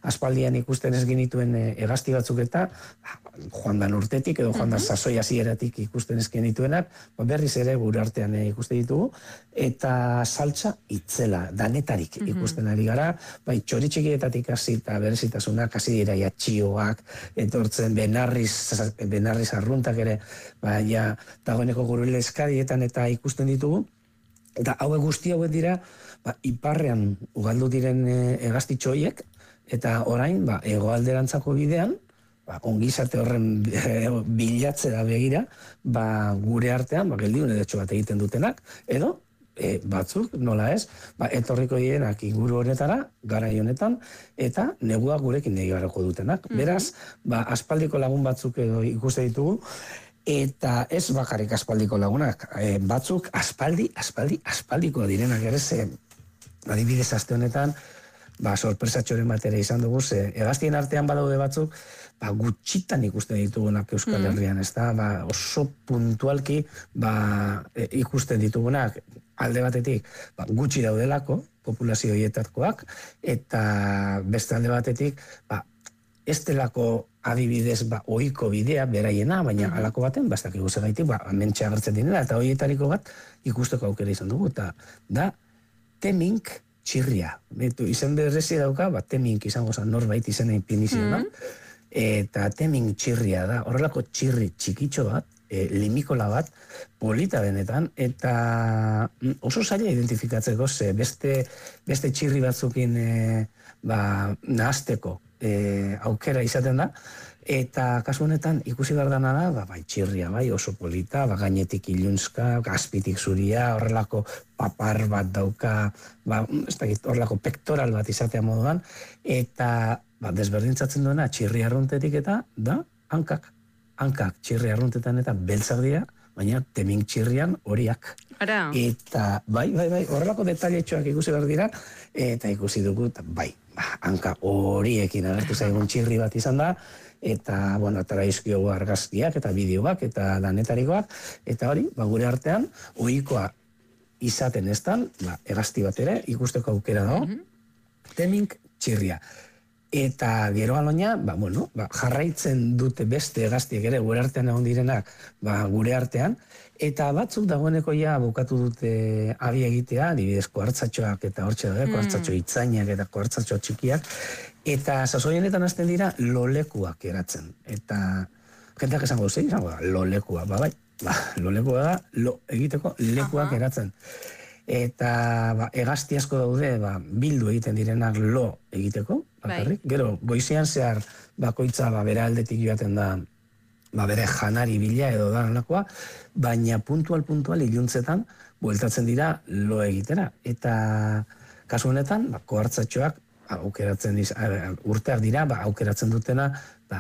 aspaldian ikusten ez genituen hegazti batzuk eta joan dan urtetik edo joan da sasoi hasieratik ikusten ez genituenak, berriz ere gure artean ikuste ditugu, eta saltsa itzela, danetarik ikusten ari gara, bai txoritxikietatik hasi eta berezitasunak hasi dira ja txioak, etortzen benarriz arruntak ere, ja dagoeneko gurule eskadietan eta ikusten ditugu, eta hauek guzti hauek dira, iparrean ugaldu diren hegaztitxo horiek, eta orain, hegoalderantzako bidean, ongizate horren bilatzera begira, gure artean, geldiun edetxo bat egiten dutenak, edo, batzuk, nola ez, etorriko direnak inguru honetara, garai honetan, eta negua gurekin negarako dutenak. Beraz, aspaldiko lagun batzuk edo ikuste ditugu, eta ez bakarrik aspaldiko lagunak, batzuk aspaldiko direnak ere, adibidez aste honetan, sorpresatxoren batera izan dugu, hegaztien artean badaude batzuk, gutxitan ikusten ditugunak Euskal Herrian, ez da, oso puntualki ikusten ditugunak, alde batetik, gutxi daudelako, populazio horietakoak, eta beste alde batetik, ez delako adibidez ohiko bidea, beraiena, baina alako baten, bastak ikusten gaitik, mentxe agertzen dinera, eta horietariko bat ikusteko aukera izan dugu, eta da, temink txirria. Izen berrezi dauka, temink izango zen norbait izena inpiniziona, eta temink txirria da, horrelako txirri txikitxo bat, limikola bat, polita benetan, eta oso zaila identifikatzeko, beste txirri batzukin nahazteko aukera izaten da, eta kasu honetan ikusi behar dana da, txirria, oso polita, gainetik ilunzka, azpitik zuria, horrelako papar bat dauka, horrelako pektoral bat izatea moduan, eta desberdintzatzen duena txirri arruntetik eta da hankak. Hankak txirri arruntetan eta beltzak dira, baina temink txirrian horiak. Eta horrelako detailetxoak ikusi behar dira, eta ikusi dugu, hanka horiekin agertu zaigun txirri bat izan da, eta, atara izkiogu argazkiak eta bideoak eta danetarikoak, eta hori, gure artean, ohikoa izaten eztan, hegazti bat ere, ikusteko aukera dago, temink txirria. Eta gero aloina, jarraitzen dute beste hegaztiek ere gure artean egon direnak gure artean, eta batzuk dagoeneko ja bukatu dute abi egitea, adibidez koartzatxoak eta hortxe daude, koartzatxo itzainak eta koartzatxo txikiak, eta sasoienetan hasten dira lolekuak eratzen. Eta jenteak esango duzen, izango da, lolekua, lolekua da, lo egiteko lekuak eratzen. Eta hegazti asko daude bildu egiten direnak lo egiteko, bakarrik. Gero, goizean zehar bakoitza bere aldetik joaten da bere janari bila edo da nolakoa, baina puntual iluntzetan bueltatzen dira lo egitera. Eta kasu honetan, koartzatxoak aukeratzen urteak dira, aukeratzen dutena,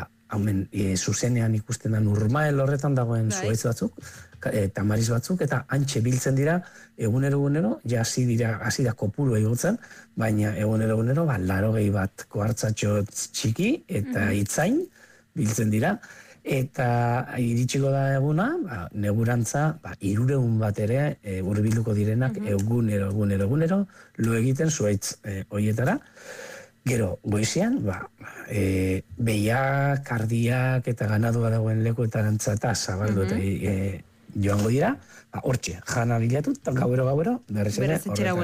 zuzenean ikusten da Urmael horretan dagoen zuhaitz batzuk, tamariz batzuk, eta antxe biltzen dira egunero, ja hasi da kopuru egotzen, baina egunero, 80 bat koartzatxo txiki eta itzain biltzen dira, eta iritsiko da eguna, negurantza, 300 bat ere hurbilduko direnak egunero, lo egiten zuhaitz horietara. Gero, goizean, behiak, ardiak eta ganadua dagoen lekuetarantza eta zabaldu eta joango dira, hortxe, jana bilatu, eta gauero, berriz ere,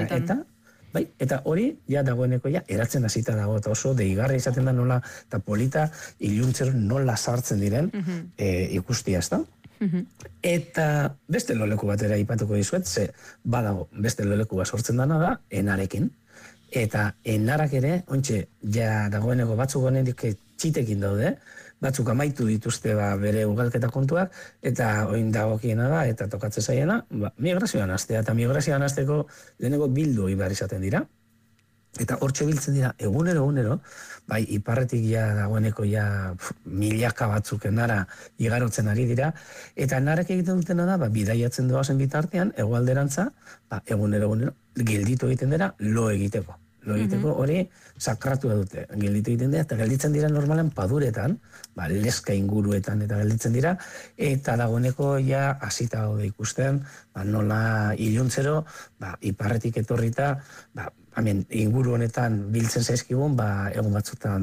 eta hori, ja dagoeneko, eratzen hasita dago, eta oso deigarra izaten da nola, eta polita, iluntzero nola sartzen diren ikustia, ez da? Eta beste loleku batera ipatuko dizuet, ze badago, beste loleku bat sortzen dana da, enarekin. Eta enarak ere, ontxe, ja dagoeneko batzuk honetik txitekin daude, batzuk amaitu dituzte bere ugalketa kontuak, eta oin dagokiena da, eta tokatzen zaiena, migrazioan hastea, eta migrazioan hasteko leheneko bildu ibar izaten dira. Eta hortxe biltzen dira, egunero, iparretik dagoeneko milaka batzuk enara igarotzen ari dira, eta enarek egiten dutena da, bidaiatzen doazen bitartean, hegoalderantza, egunero, gelditu egiten dira, lo egiteko. Lo egiteko hori sakratua dute, gelditu egiten dira, eta gelditzen dira normalen paduretan, leska inguruetan eta gelditzen dira, eta dagoeneko hasita gaude ikusten, nola iluntzero, iparretik etorrita, inguru honetan biltzen zaizkigun, egun batzutan